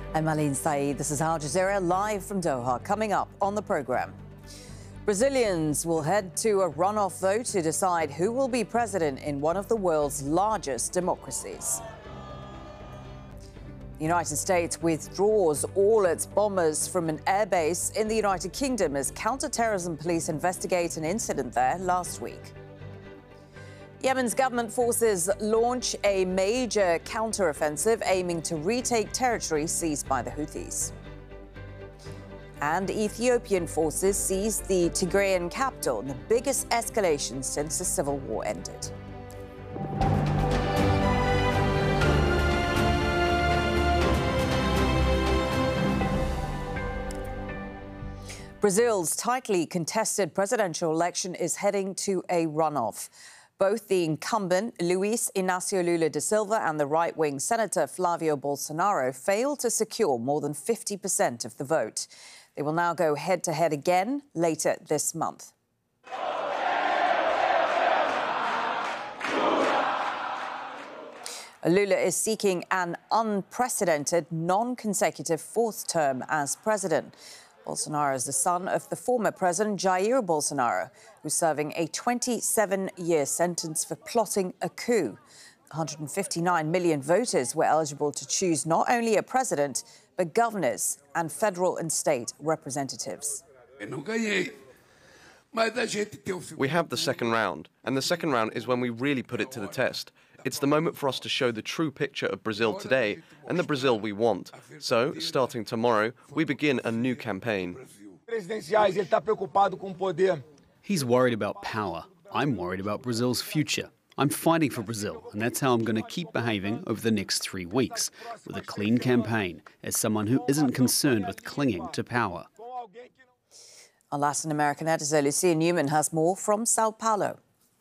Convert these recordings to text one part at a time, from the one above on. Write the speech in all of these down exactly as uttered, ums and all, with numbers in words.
I'm Aline Saeed. This is Al Jazeera live from Doha. Coming up on the program, Brazilians will head to a runoff vote to decide who will be president in one of the world's largest democracies. The United States withdraws all its bombers from an airbase in the United Kingdom as counter-terrorism police investigate an incident there last week. Yemen's government forces launch a major counter-offensive aiming to retake territory seized by the Houthis. And Ethiopian forces seized the Tigrayan capital, the biggest escalation since the civil war ended. Brazil's tightly contested presidential election is heading to a runoff. Both the incumbent Luiz Inácio Lula da Silva and the right-wing Senator Flávio Bolsonaro failed to secure more than fifty percent of the vote. They will now go head-to-head again later this month. Lula is seeking an unprecedented, non-consecutive fourth term as president. Bolsonaro is the son of the former president Jair Bolsonaro, who's serving a twenty-seven year sentence for plotting a coup. one hundred fifty-nine million voters were eligible to choose not only a president, but governors and federal and state representatives. We have the second round, and the second round is when we really put it to the test. It's the moment for us to show the true picture of Brazil today and the Brazil we want. So, starting tomorrow, we begin a new campaign. He's worried about power. I'm worried about Brazil's future. I'm fighting for Brazil, and that's how I'm going to keep behaving over the next three weeks, with a clean campaign, as someone who isn't concerned with clinging to power. Our Latin American editor, Lucia Newman, has more from Sao Paulo.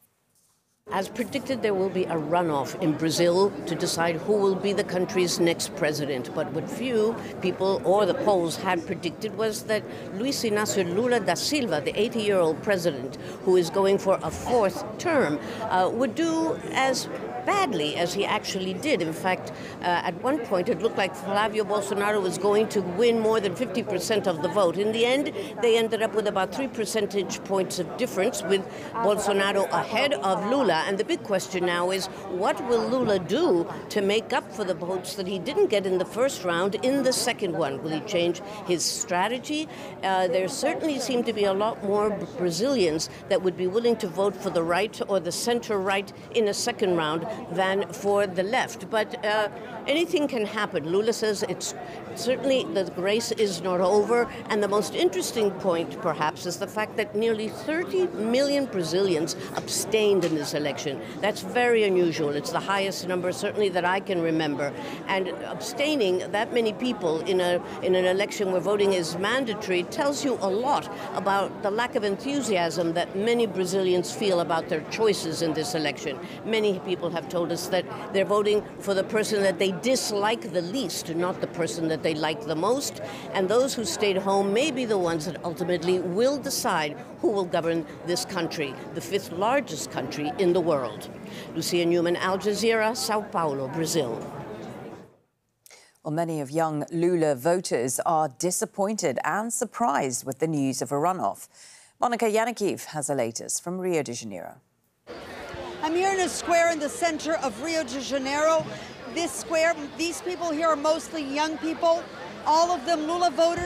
As predicted, there will be a runoff in Brazil to decide who will be the country's next president. But what few people or the polls had predicted was that Luiz Inácio Lula da Silva, the eighty-year-old president who is going for a fourth term, uh, would do as badly as he actually did. In fact, uh, at one point it looked like Flávio Bolsonaro was going to win more than fifty percent of the vote. In the end, they ended up with about three percentage points of difference, with Bolsonaro ahead of Lula. And the big question now is, what will Lula do to make up for the votes that he didn't get in the first round in the second one? Will he change his strategy? Uh, there certainly seem to be a lot more Brazilians that would be willing to vote for the right or the center-right in a second round than for the left. But uh, anything can happen. Lula says it's certainly the race is not over. And the most interesting point, perhaps, is the fact that nearly thirty million Brazilians abstained in this election. That's very unusual. It's the highest number, certainly, that I can remember. And abstaining that many people in a in an election where voting is mandatory tells you a lot about the lack of enthusiasm that many Brazilians feel about their choices in this election. Many people have told us that they're voting for the person that they dislike the least, not the person that they like the most. And those who stayed home may be the ones that ultimately will decide who will govern this country, the fifth largest country in the world. Lucia Newman, Al Jazeera, Sao Paulo, Brazil. Well, many of young Lula voters are disappointed and surprised with the news of a runoff. Monica Yanakiv has the latest from Rio de Janeiro. I'm here in a square in the center of Rio de Janeiro. This square, these people here are mostly young people, all of them Lula voters.